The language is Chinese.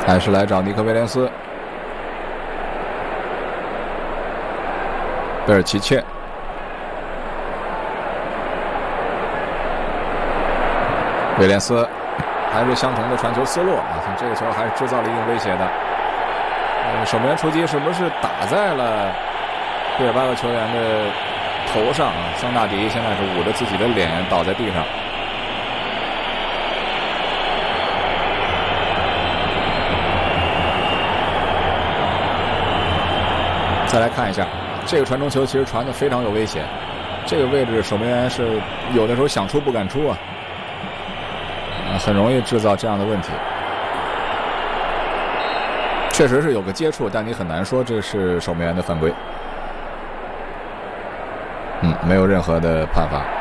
还是来找尼克威廉斯，贝尔奇切，威廉斯，还是相同的传球思路啊！这个球还是制造了一定威胁的。守门员出击是不是打在了贝尔巴鄂球员的头上啊？桑纳迪现在是捂着自己的脸倒在地上。再来看一下这个传中球，其实传的非常有危险。这个位置守门员是有的时候想出不敢出啊，很容易制造这样的问题。确实是有个接触，但你很难说这是守门员的犯规。没有任何的判罚。